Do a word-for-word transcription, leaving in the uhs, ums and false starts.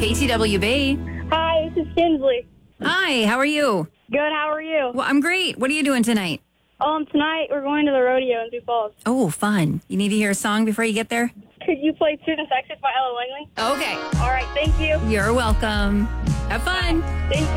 A T W B. Hi, this is Kinsley. Hi, how are you? Good, how are you? Well, I'm great. What are you doing tonight? Um, tonight we're going to the rodeo in Sioux Falls. Oh, fun. You need to hear a song before you get there? Could you play Student Texas by Ella Langley? Okay. All right, thank you. You're welcome. Have fun. Thank you.